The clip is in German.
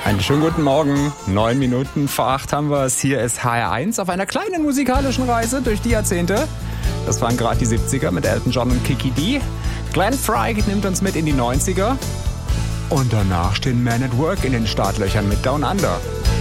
Einen schönen guten Morgen. 9 Minuten vor 8 haben wir es. Hier ist HR1 auf einer kleinen musikalischen Reise durch die Jahrzehnte. Das waren gerade die 70er mit Elton John und Kiki D. Glenn Frey nimmt uns mit in die 90er. Und danach stehen Men at Work in den Startlöchern mit Down Under.